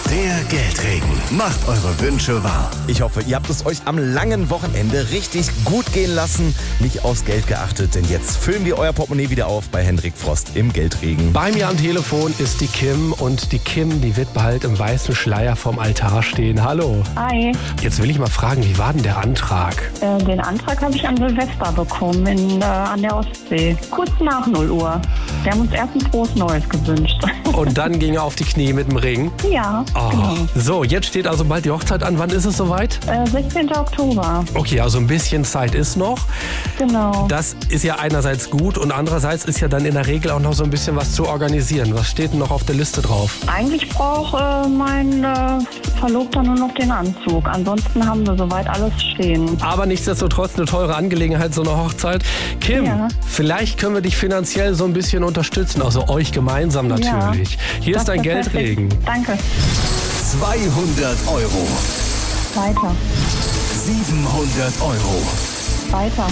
Der Geldregen macht eure Wünsche wahr. Ich hoffe, ihr habt es euch am langen Wochenende richtig gut gehen lassen, nicht aufs Geld geachtet, denn jetzt füllen wir euer Portemonnaie wieder auf bei Hendrik Frost im Geldregen. Bei mir am Telefon ist die Kim und die Kim, die wird bald im weißen Schleier vom Altar stehen. Hallo. Hi. Jetzt will ich mal fragen, wie war denn der Antrag? Den Antrag habe ich an Silvester bekommen an der Ostsee. Kurz nach 0 Uhr. Wir haben uns erst ein frohes Neues gewünscht. Und dann ging er auf die Knie mit dem Ring? Ja, genau. So, jetzt steht also bald die Hochzeit an. Wann ist es soweit? 16. Oktober. Okay, also ein bisschen Zeit ist noch. Genau. Das ist ja einerseits gut und andererseits ist ja dann in der Regel auch noch so ein bisschen was zu organisieren. Was steht denn noch auf der Liste drauf? Eigentlich braucht mein Verlobter nur noch den Anzug. Ansonsten haben wir soweit alles stehen. Aber nichtsdestotrotz eine teure Angelegenheit, so eine Hochzeit. Kim, Ja. vielleicht können wir dich finanziell so ein bisschen unterstützen, also euch gemeinsam natürlich. Hier ist dein Geldregen. Danke. 200 Euro, Weiter. 700 Euro, Weiter.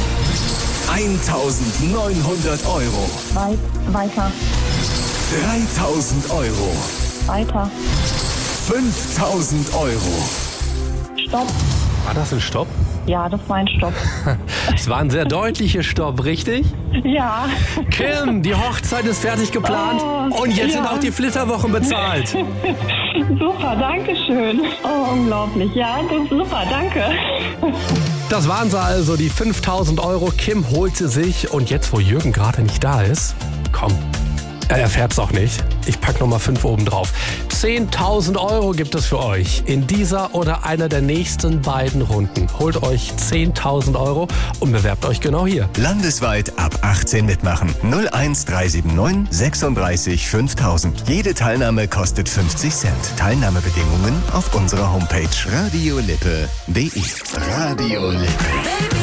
1900 Euro, Weiter. 3000 Euro, Weiter. 5000 Euro. Stopp. War das ein Stopp? Ja, das war ein Stopp. Es war ein sehr deutlicher Stopp, richtig? Ja. Kim, die Hochzeit ist fertig geplant und jetzt sind auch die Flitterwochen bezahlt. Super, danke schön. Oh, unglaublich. Ja, das ist super, danke. Das waren sie also, die 5000 Euro. Kim holt sie sich und jetzt, wo Jürgen gerade nicht da ist, komm, er erfährt's auch nicht. Ich pack nochmal 5 oben drauf. 10.000 Euro gibt es für euch in dieser oder einer der nächsten beiden Runden. Holt euch 10.000 Euro und bewerbt euch genau hier. Landesweit ab 18 mitmachen. 01379 36 5000. Jede Teilnahme kostet 50 Cent. Teilnahmebedingungen auf unserer Homepage radiolippe.de. Radio Lippe.